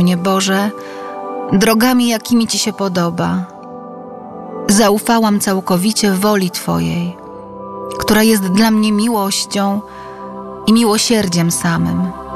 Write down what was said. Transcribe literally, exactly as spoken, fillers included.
mnie, Boże, drogami, jakimi Ci się podoba. Zaufałam całkowicie woli Twojej, która jest dla mnie miłością i miłosierdziem samym.